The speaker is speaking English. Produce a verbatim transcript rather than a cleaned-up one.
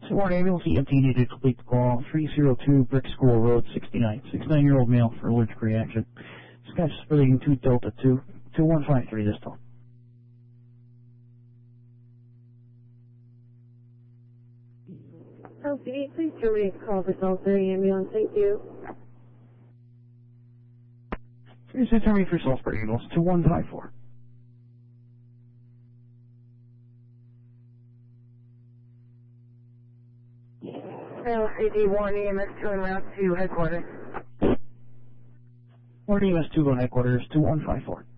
Support ambulance E M T needed to complete the call. three oh two Brick School Road, sixty-nine. sixty-nine-year-old male for allergic reaction. This guy's splitting two Delta two. two one five three this time. Okay, please terminate call for Salisbury ambulance. Thank you. Here's the terminate for Salisbury ambulance. two one five four. L C D one E M S two en route to headquarters. one E M S two on headquarters, two one five four.